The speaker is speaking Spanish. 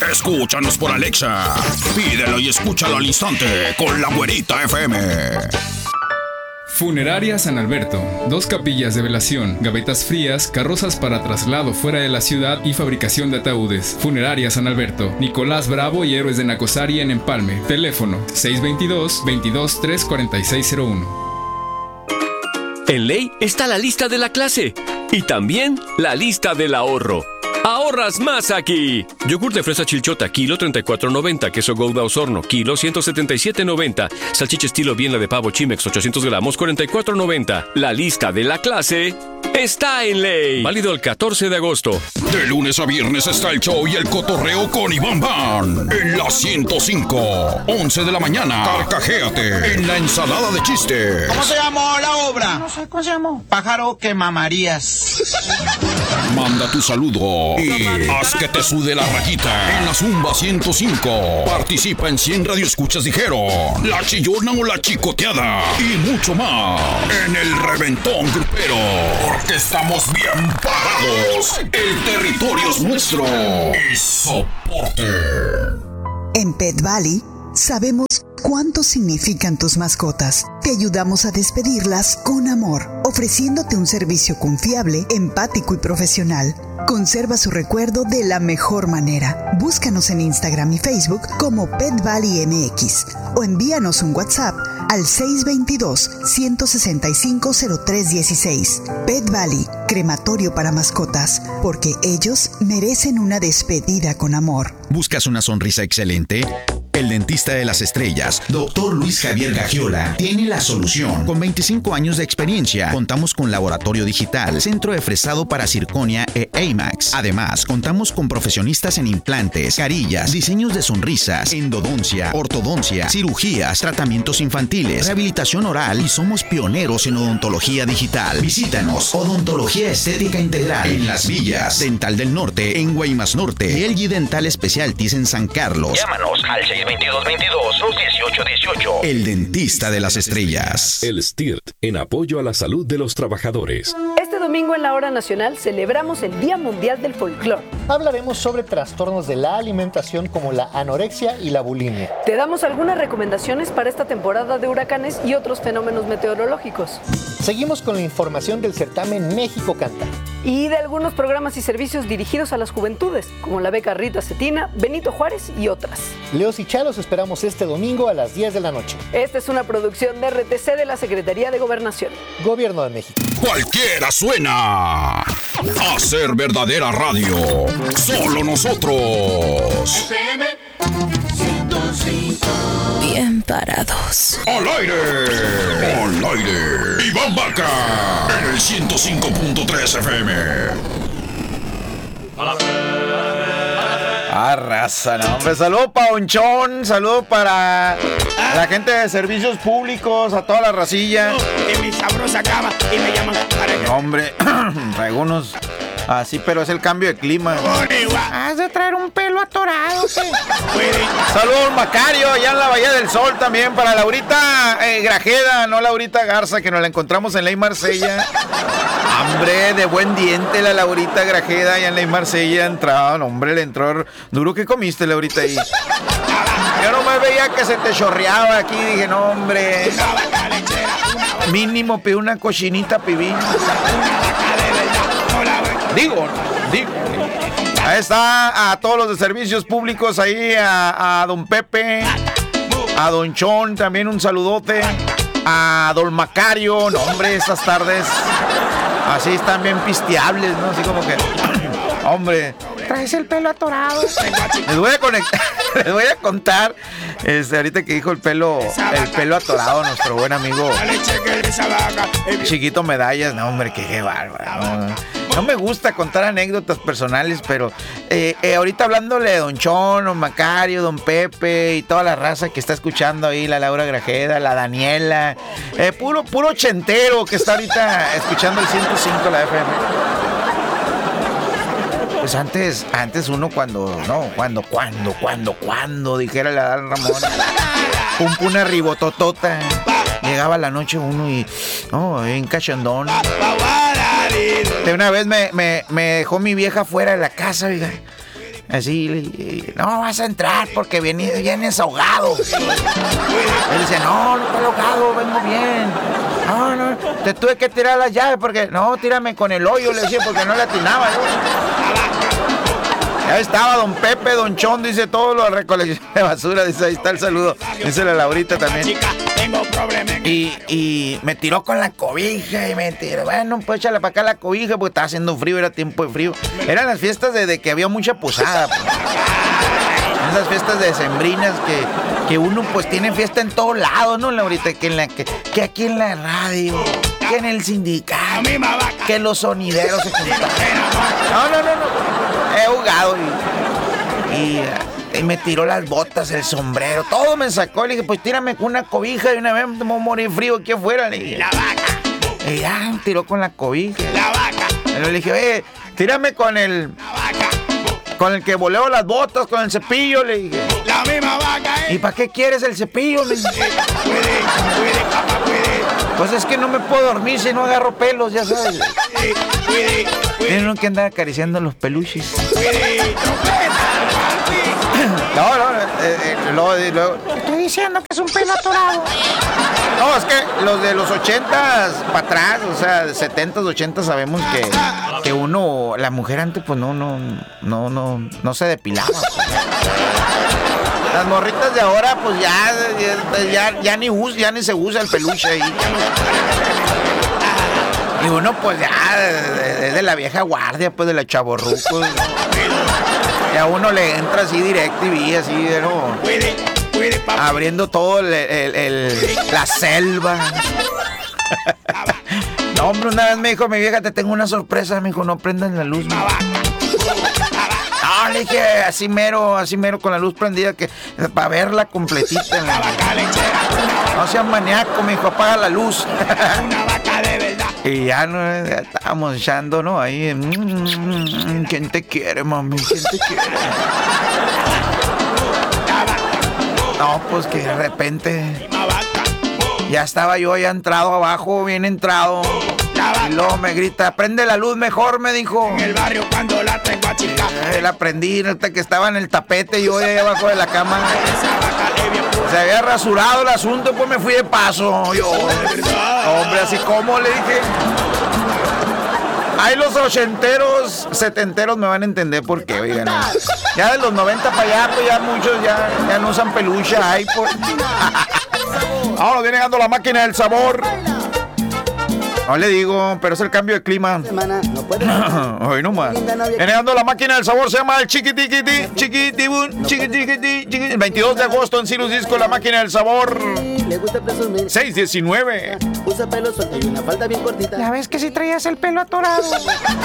Escúchanos por Alexa. Pídelo y escúchalo al instante con La Güerita FM. Funeraria San Alberto. 2 capillas de velación, gavetas frías, carrozas para traslado fuera de la ciudad y fabricación de ataúdes. Funeraria San Alberto. Nicolás Bravo y Héroes de Nacosari en Empalme. Teléfono 622-223-4601. En Ley está la lista de la clase y también la lista del ahorro. ¡Ahorras más aquí! Yogur de fresa Chilchota, kilo 34.90. Queso Gouda Osorno, kilo 177.90. Salchicha estilo Bienla de pavo Chimex, 800 gramos, 44.90. La lista de la clase está en Ley. Válido el 14 de agosto. De lunes a viernes está el show y el cotorreo con Iván Van. En la 105, 11 de la mañana. Carcajéate en la ensalada de chistes. ¿Cómo se llamó la obra? No sé, ¿cómo se llamó? Pájaro que mamarías. Manda tu saludo y haz que te sude la rayita en la Zumba 105. Participa en 100 radioescuchas dijeron La Chillona o La Chicoteada y mucho más en el Reventón Grupero, porque estamos bien parados. El territorio es nuestro y soporte. En Pet Valley sabemos cuánto significan tus mascotas. Te ayudamos a despedirlas con amor, ofreciéndote un servicio confiable, empático y profesional. Conserva su recuerdo de la mejor manera. Búscanos en Instagram y Facebook como Pet Valley MX o envíanos un WhatsApp al 622-165-0316. Pet Valley, crematorio para mascotas, porque ellos merecen una despedida con amor. ¿Buscas una sonrisa excelente? El dentista de las estrellas, Dr. Luis Javier Gagiola, tiene la solución. Con 25 años de experiencia, contamos con laboratorio digital, centro de fresado para circonia e AMAX. Además, contamos con profesionistas en implantes, carillas, diseños de sonrisas, endodoncia, ortodoncia, cirugías, tratamientos infantiles, rehabilitación oral y somos pioneros en odontología digital. Visítanos, Odontología Estética Integral en Las Villas, Dental del Norte en Guaymas Norte y LG Dental Specialties en San Carlos. Llámanos al 622-22-1818. El dentista de las estrellas. El STIRT, en apoyo a la salud de los trabajadores. Este domingo en la Hora Nacional celebramos el Día Mundial del Folclor. Hablaremos sobre trastornos de la alimentación como la anorexia y la bulimia. Te damos algunas recomendaciones para esta temporada de huracanes y otros fenómenos meteorológicos. Seguimos con la información del certamen México Canta. Y de algunos programas y servicios dirigidos a las juventudes, como la beca Rita Cetina, Benito Juárez y otras. Leos y Chalos esperamos este domingo a las 10 de la noche. Esta es una producción de RTC de la Secretaría de Gobernación. Gobierno de México. Cualquiera suena a ser verdadera radio. Solo nosotros. FM 105. Bien parados. ¡Al aire! ¡Al aire! ¡Iván Vaca! En el 105.3 FM. Raza, no, hombre. Saludo para Onchón, saludo para la gente de servicios públicos, a toda la racilla. En mi sabrosa cama y me llaman para No, hombre, traigo unos así, pero es el cambio de clima. Has de traer un pelo atorado, ¿sí? Saludos Macario, allá en la Bahía del Sol también, para Laurita Grajeda, no Laurita Garza, que nos la encontramos en Ley Marsella. Hombre, de buen diente la Laurita Grajeda, allá en Ley Marsella, entrado, no, hombre, le entró duro. ¿Qué comiste, Laurita, ahí? Yo no me veía que se te chorreaba aquí, dije, no, hombre. Mínimo pide una cochinita pibil. Digo. Ahí está, a todos los de servicios públicos, ahí a don Pepe, a don Chon, también un saludote, a don Macario, no, hombre, estas tardes así están bien pisteables, ¿no? Así como que, hombre, Traes el pelo atorado. les voy a contar, ahorita que dijo el pelo atorado, nuestro buen amigo Chiquito Medallas, no, hombre, qué bárbaro, no me gusta contar anécdotas personales, pero ahorita hablándole de don Chon, don Macario, don Pepe y toda la raza que está escuchando ahí, la Laura Grajeda, la Daniela, puro ochentero que está ahorita escuchando el 105 la FM. Pues antes uno cuando dijera la Dan Ramón, una ribototota, llegaba la noche uno y, en cachondón. De una vez me dejó mi vieja fuera de la casa, oiga. Así, no vas a entrar porque vienes ahogado. Él dice, no estoy ahogado, vengo bien. No, te tuve que tirar las llaves porque, no, tírame con el hoyo, le decía, porque no le atinaba. Ya estaba don Pepe, don Chon, dice todo lo de recolección de basura, dice, ahí está el saludo. Dice la Laurita también. Y me tiró con la cobija y me tiró, bueno, pues échale para acá la cobija porque estaba haciendo frío, era tiempo de frío. Eran las fiestas de que había mucha posada, pues. Esas fiestas decembrinas que uno pues tiene fiesta en todos lados, ¿no, Laurita? Que aquí en la radio, que en el sindicato, que los sonideros se juntan. No. He jugado y me tiró las botas, el sombrero, todo me sacó. Le dije, pues tírame con una cobija y una vez me voy a morir frío aquí afuera. Le dije, la vaca. Y ya, me tiró con la cobija. La vaca. Y le dije, oye, tírame con el... La vaca. Con el que voleo las botas, con el cepillo, le dije. La misma vaca, ¿eh? ¿Y para qué quieres el cepillo? Le dije. Puede, papá, puede. Pues es que no me puedo dormir si no agarro pelos, ya sabes. Puede. Tienen que andar acariciando los peluches. No, Estoy diciendo que es un pelo atorado. No, es que los de los 80s para atrás, o sea, 70s, 80s, sabemos que uno, la mujer antes, pues no se depilaba. Pues. Las morritas de ahora, pues ya ni se usa el peluche ahí. Y uno, pues ya, es de la vieja guardia, pues de la chavorruco. Y a uno le entra así directo y vi así, ¿no? Abriendo todo la selva. No, hombre, una vez me dijo mi vieja, te tengo una sorpresa, me dijo, no prendan la luz. No, le dije, así mero con la luz prendida, que para verla completita. No seas maníaco, me dijo, apaga la luz. Y ya estábamos echando, ¿no? Ahí, ¿quién te quiere, mami? ¿Quién te quiere? No, pues que de repente ya estaba yo ya entrado abajo, bien entrado. Y luego me grita, prende la luz mejor, me dijo. En el barrio cuando la tengo a chica. La prendí, hasta que estaba en el tapete, yo ahí abajo de la cama. Se había rasurado el asunto, pues me fui de paso. Yo, hombre, así como le dije. Ahí los ochenteros, setenteros me van a entender por qué, oigan. Ya de los 90 para allá, pues ya muchos ya no usan peluche, ahí pues. Ahora viene llegando la máquina del sabor. No le digo, pero es el cambio de clima. Hoy nomás. Viene dando la máquina del sabor, se llama el chiquitiquiti, chiquitibun, chiquitiquiti. El 22 de agosto en Cirrus Disco, la máquina del sabor. 619. Usa pelo suelto y una falda bien cortita. Ya ves que si traías el pelo atorado.